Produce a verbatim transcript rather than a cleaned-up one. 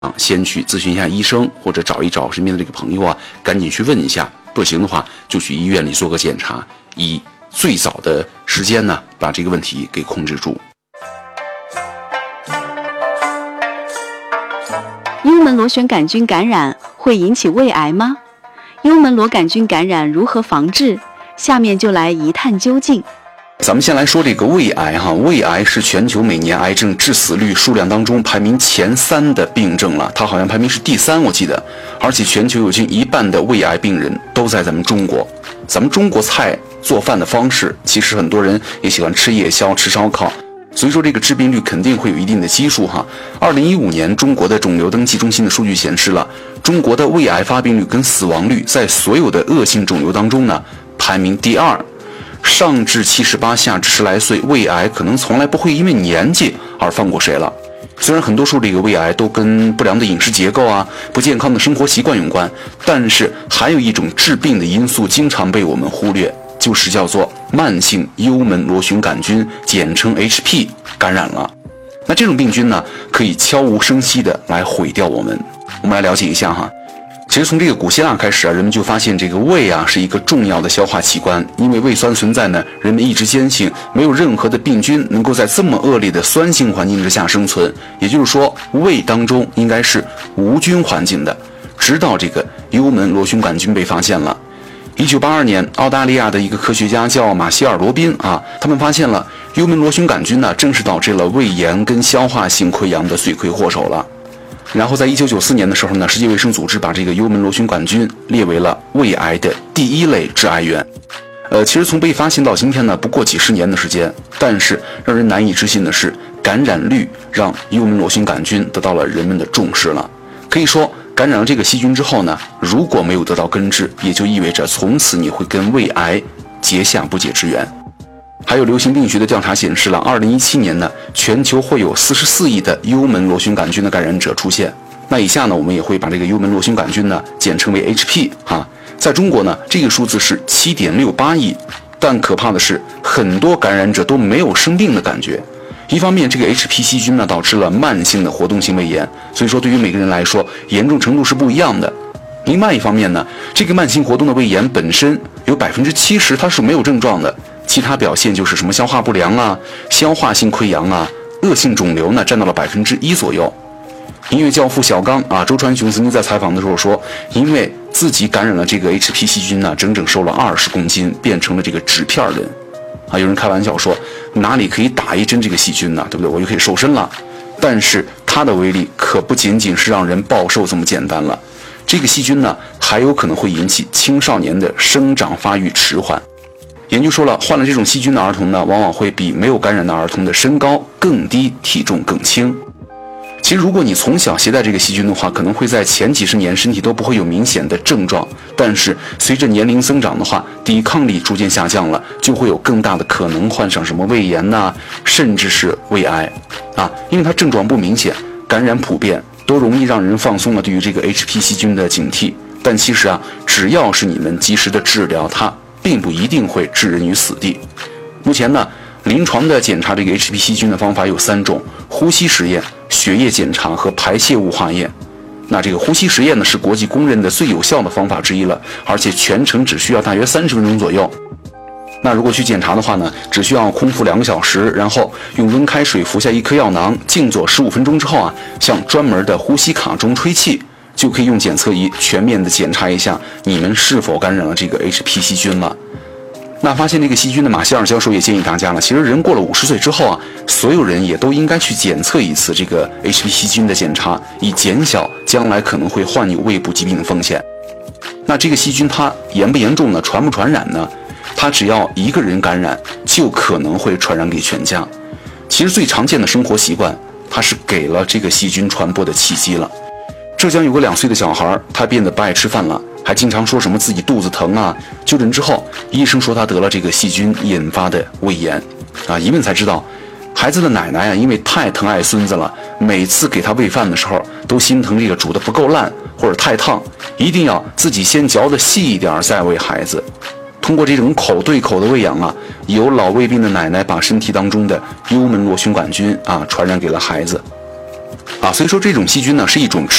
啊，先去咨询一下医生，或者找一找身边的这个朋友啊，赶紧去问一下。不行的话，就去医院里做个检查，以最早的时间呢，把这个问题给控制住。 幽门螺旋杆菌感染会引起胃癌吗？幽门螺杆菌感染如何防治？下面就来一探究竟。 咱们先来说这个胃癌哈，胃癌是全球每年癌症致死率数量当中排名前三的病症了，它好像排名是第三，我记得。而且全球有近一半的胃癌病人都在咱们中国。咱们中国菜做饭的方式，其实很多人也喜欢吃夜宵、吃烧烤，所以说这个致病率肯定会有一定的基数哈。二零一五年中国的肿瘤登记中心的数据显示了，中国的胃癌发病率跟死亡率在所有的恶性肿瘤当中呢排名第二。上至七十八，下至十来岁，胃癌可能从来不会因为年纪而放过谁了。虽然很多时候这个胃癌都跟不良的饮食结构啊、不健康的生活习惯有关，但是还有一种致病的因素经常被我们忽略，就是叫做慢性幽门螺旋杆菌，简称 H P 感染了。那这种病菌呢，可以悄无声息的来毁掉我们。我们来了解一下哈。其实从这个古希腊开始啊，人们就发现这个胃啊是一个重要的消化器官，因为胃酸存在呢，人们一直坚信没有任何的病菌能够在这么恶劣的酸性环境之下生存，也就是说胃当中应该是无菌环境的。直到这个幽门螺旋杆菌被发现了。一九八二年，澳大利亚的一个科学家叫马歇尔·罗宾啊，他们发现了幽门螺旋杆菌呢，正是导致了胃炎跟消化性溃疡的罪魁祸首了。然后在一九九四年的时候呢，世界卫生组织把这个幽门螺旋杆菌列为了胃癌的第一类致癌源。呃，其实从被发现到今天呢，不过几十年的时间，但是让人难以置信的是，感染率让幽门螺旋杆菌得到了人们的重视了。可以说，感染了这个细菌之后呢，如果没有得到根治，也就意味着从此你会跟胃癌结下不解之缘。还有流行病学的调查显示了，二零一七年呢，全球会有四十四亿的幽门螺旋杆菌的感染者出现。那以下呢，我们也会把这个幽门螺旋杆菌呢简称为 H P 哈。在中国呢，这个数字是 七点六八亿，但可怕的是，很多感染者都没有生病的感觉。一方面，这个 H P 细菌呢导致了慢性的活动性胃炎，所以说对于每个人来说，严重程度是不一样的。另外一方面呢，这个慢性活动的胃炎本身有百分之七十它是没有症状的。其他表现就是什么消化不良啊、消化性溃疡啊、恶性肿瘤呢，占到了百分之一左右。音乐教父小刚啊，周传雄曾经在采访的时候说，因为自己感染了这个 H P 细菌呢，整整瘦了二十公斤，变成了这个纸片人。啊，有人开玩笑说，哪里可以打一针这个细菌呢？对不对？我就可以瘦身了。但是它的威力可不仅仅是让人暴瘦这么简单了，这个细菌呢，还有可能会引起青少年的生长发育迟缓。研究说了，患了这种细菌的儿童呢，往往会比没有感染的儿童的身高更低，体重更轻。其实如果你从小携带这个细菌的话，可能会在前几十年身体都不会有明显的症状，但是随着年龄增长的话，抵抗力逐渐下降了，就会有更大的可能患上什么胃炎呐、啊，甚至是胃癌啊，因为它症状不明显，感染普遍，都容易让人放松了对于这个 H P 细菌的警惕。但其实啊，只要是你们及时的治疗它，并不一定会置人于死地。目前呢，临床的检查这个 H P 细菌的方法有三种：呼吸实验、血液检查和排泄物化验。那这个呼吸实验呢，是国际公认的最有效的方法之一了，而且全程只需要大约三十分钟左右。那如果去检查的话呢，只需要空腹两个小时，然后用温开水服下一颗药囊，静坐十五分钟之后啊，向专门的呼吸卡中吹气，就可以用检测仪全面的检查一下你们是否感染了这个 H P 细菌了。那发现这个细菌的马歇尔教授也建议大家了，其实人过了五十岁之后啊，所有人也都应该去检测一次这个 H P 细菌的检查，以减小将来可能会患有胃部疾病的风险。那这个细菌它严不严重呢？传不传染呢？它只要一个人感染，就可能会传染给全家。其实最常见的生活习惯，它是给了这个细菌传播的契机了。浙江有个两岁的小孩，他变得不爱吃饭了，还经常说什么自己肚子疼啊。就诊之后，医生说他得了这个细菌引发的胃炎啊。一问才知道，孩子的奶奶啊，因为太疼爱孙子了，每次给他喂饭的时候，都心疼这个煮的不够烂或者太烫，一定要自己先嚼得细一点再喂孩子。通过这种口对口的喂养啊，有老胃病的奶奶把身体当中的幽门螺旋杆菌啊传染给了孩子。 啊，所以说这种细菌呢是一种